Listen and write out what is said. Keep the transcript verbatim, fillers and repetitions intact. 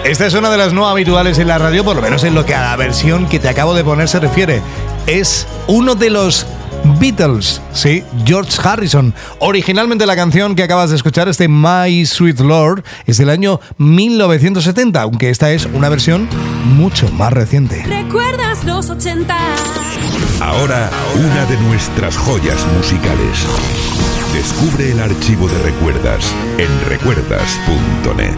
Esta es una de las no habituales en la radio, por lo menos en lo que a la versión que te acabo de poner se refiere. Es uno de los Beatles, sí, George Harrison. Originalmente la canción que acabas de escuchar, este My Sweet Lord, es del año mil novecientos setenta, aunque esta es una versión mucho más reciente. ¿Recuerdas los ochenta? Ahora, una de nuestras joyas musicales. Descubre el archivo de recuerdas en recuerdas punto net.